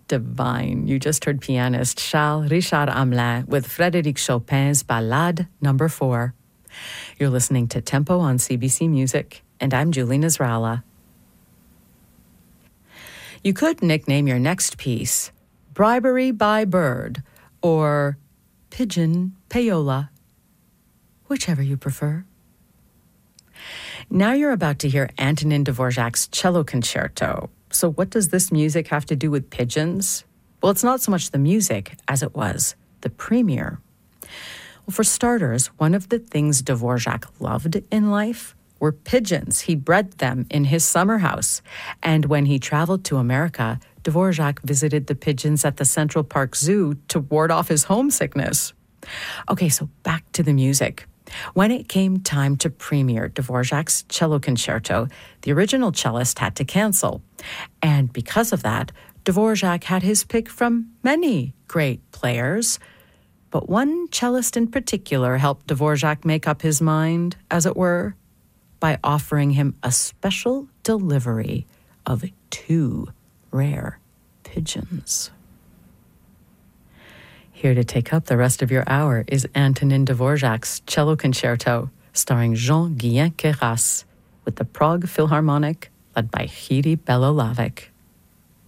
divine. You just heard pianist Charles Richard Hamelin with Frédéric Chopin's Ballade No. 4. You're listening to Tempo on CBC Music, and I'm Julie Nasrallah. You could nickname your next piece Bribery by Bird or Pigeon Payola, whichever you prefer. Now you're about to hear Antonin Dvorak's Cello Concerto. So what does this music have to do with pigeons? Well, it's not so much the music as it was the premiere. Well, for starters, one of the things Dvorak loved in life were pigeons. He bred them in his summer house. And when he traveled to America, Dvorak visited the pigeons at the Central Park Zoo to ward off his homesickness. Okay, so back to the music. When it came time to premiere Dvorak's Cello Concerto, the original cellist had to cancel. And because of that, Dvorak had his pick from many great players. But one cellist in particular helped Dvorak make up his mind, as it were, by offering him a special delivery of 2 rare pigeons. Here to take up the rest of your hour is Antonin Dvorak's Cello Concerto, starring Jean-Guyen Queyras, with the Prague Philharmonic, led by Jiří Belohlávek.